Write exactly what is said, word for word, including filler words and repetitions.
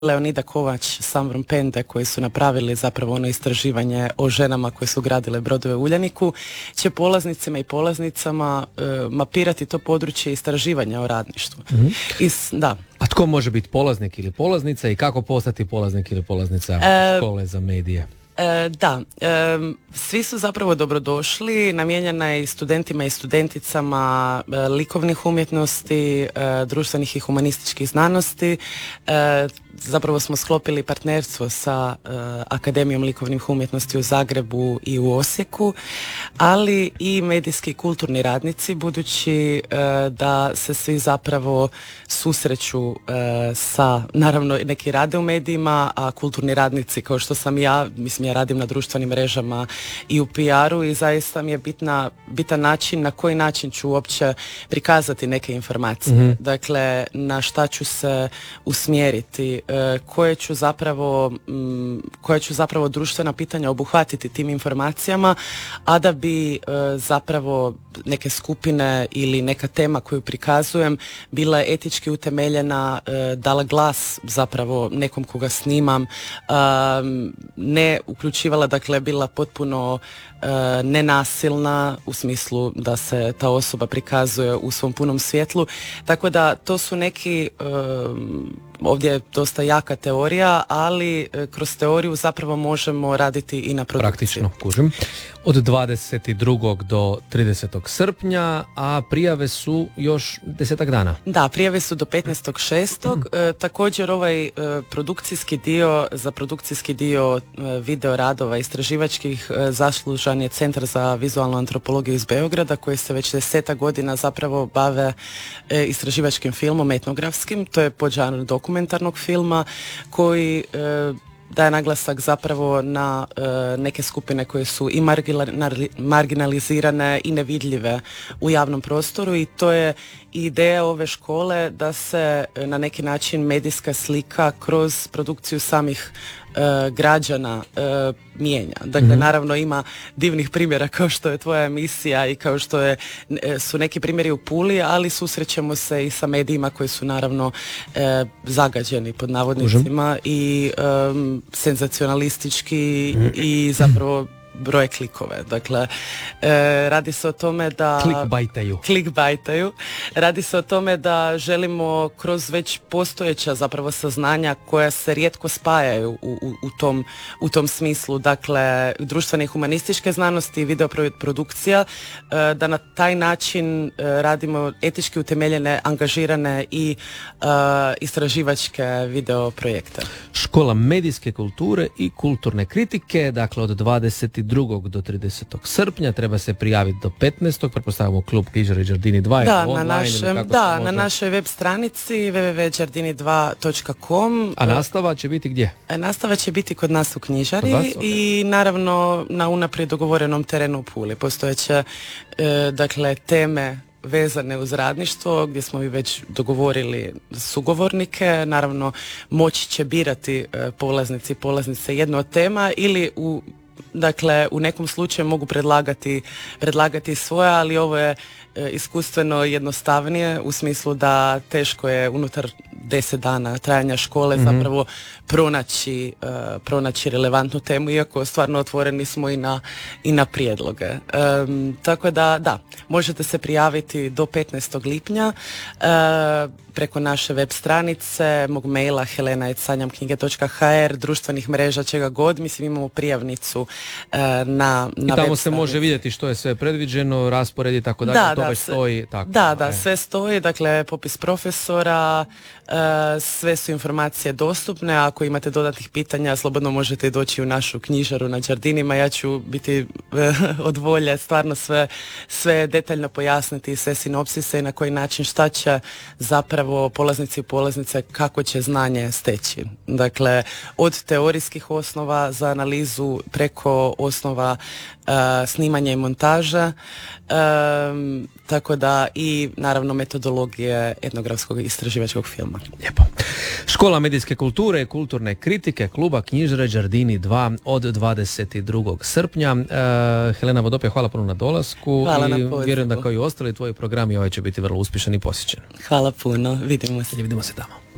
Leonida Kovač, Samrom Pende, koji su napravili zapravo ono istraživanje o ženama koje su gradile brodove u Uljaniku, će polaznicima i polaznicama e, mapirati to područje istraživanja o radništvu. Mm-hmm. Is, da. A tko može biti polaznik ili polaznica i kako postati polaznik ili polaznica e, škole za medije? E, da, e, svi su zapravo dobrodošli, namijenjena je i studentima i studenticama e, likovnih umjetnosti, e, društvenih i humanističkih znanosti. E, zapravo smo sklopili partnerstvo sa e, Akademijom likovnih umjetnosti u Zagrebu i u Osijeku, ali i medijski i kulturni radnici, budući e, da se svi zapravo susreću e, sa, naravno neki rade u medijima, a kulturni radnici kao što sam ja, mislim ja radim na društvenim mrežama i u P R-u i zaista mi je bitna, bitan način na koji način ću uopće prikazati neke informacije. Mm-hmm. Dakle, na šta ću se usmjeriti, e, koje ću zapravo m, koje ću zapravo društvena pitanja obuhvatiti tim informacijama, a da bi e, zapravo neke skupine ili neka tema koju prikazujem bila etički utemeljena, e, dala glas zapravo nekom koga snimam, e, ne uključivala, dakle bila potpuno e, nenasilna u smislu da se ta osoba prikazuje u svom punom svjetlu, tako da to su neki e, ovdje je dosta jaka teorija, ali e, kroz teoriju zapravo možemo raditi i na produkciji. Praktično, kužim. Od dvadeset drugog do tridesetog srpnja, a prijave su još desetak dana. Da, prijave su do petnaestog šestog Mm. E, također ovaj e, produkcijski dio, za produkcijski dio e, video radova istraživačkih e, zaslužan je Centar za vizualnu antropologiju iz Beograda, koji se već desetak godina zapravo bave e, istraživačkim filmom, etnografskim. To je podžanr dokumentarnog filma koji e, daje naglasak zapravo na e, neke skupine koje su i marginali, marginalizirane i nevidljive u javnom prostoru, i to je ideja ove škole da se e, na neki način medijska slika kroz produkciju samih e, građana e, mijenja. Dakle, mm-hmm. naravno ima divnih primjera kao što je tvoja emisija i kao što je, e, su neki primjeri u Puli, ali susrećemo se i sa medijima koji su naravno e, zagađeni pod navodnicima i e, senzacionalistički mm-hmm. i zapravo broje klikove. Dakle, e, radi se o tome da... Klikbajtaju. Klikbajtaju. Radi se o tome da želimo kroz već postojeća zapravo saznanja koja se rijetko spajaju u, u, u, tom, u tom smislu, dakle, društvene i humanističke znanosti i videoprodukcija, e, da na taj način e, radimo etički utemeljene, angažirane i e, istraživačke videoprojekte. Škola medijske kulture i kulturne kritike, dakle od dvadeset drugog do tridesetog srpnja, treba se prijaviti do petnaestog Pretpostavljamo klub Knjižare Đardini dva. Da, online, na, našem, da na našoj web stranici w w w dot đardini dva dot com. A nastava će biti gdje? Nastava će biti kod nas u knjižari vas, okay. i naravno na unaprijed dogovorenom terenu u Puli. Postojeće e, dakle teme vezane uz radništvo, gdje smo mi već dogovorili sugovornike. Naravno, moći će birati e, polaznici i polaznice jednu od tema ili u Dakle, u nekom slučaju mogu predlagati, predlagati svoje, ali ovo je e, iskustveno jednostavnije u smislu da teško je unutar deset dana trajanja škole mm-hmm. zapravo pronaći, e, pronaći relevantnu temu, iako stvarno otvoreni smo i na, i na prijedloge. E, tako da, da, možete se prijaviti do petnaestog lipnja e, preko naše web stranice, mog maila helena at sanjam knjige dot h r, društvenih mreža, čega god. Mislim, imamo prijavnicu e, na, na web stranici. I tamo se može vidjeti što je sve predviđeno, raspored i tako dalje, to već stoji. Tako, da, da, e. sve stoji, dakle, popis profesora, e, sve su informacije dostupne. Ako imate dodatnih pitanja, slobodno možete doći u našu knjižaru na Đardinima. Ja ću biti e, od volje stvarno sve, sve detaljno pojasniti, sve sinopsise i na koji način, šta će zapravo polaznici i polaznice, kako će znanje steći. Dakle, od teorijskih osnova za analizu preko osnova uh, snimanja i montaža, um, tako da i naravno metodologije etnografskog istraživačkog filma. Lijepo. Škola medijske kulture i kulturne kritike kluba Knjižare Đardini dva od dvadeset drugog srpnja. Uh, Helena Vodopja, hvala puno na dolasku. Hvala i na pozivu. Vjerujem da kao i ostali tvoji programi ovaj će biti vrlo uspješan i posjećen. Hvala puno, vidimo se. Vidimo se tamo.